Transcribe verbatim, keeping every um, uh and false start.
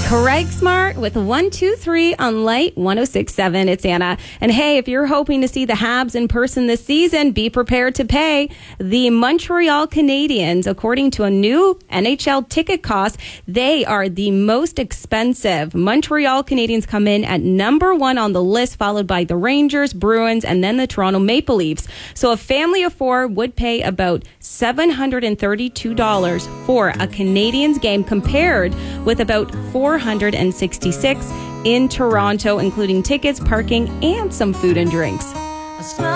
Craig Smart with one two three on Light one oh six point seven. It's Anna. And hey, if you're hoping to see the Habs in person this season, be prepared to pay. The Montreal Canadiens, according to a new N H L ticket cost, they are the most expensive. Montreal Canadiens come in at number one on the list, followed by the Rangers, Bruins, and then the Toronto Maple Leafs. So a family of four would pay about seven hundred thirty-two dollars for a Canadiens game, compared with about four hundred sixty-six dollars in Toronto, including tickets, parking, and some food and drinks.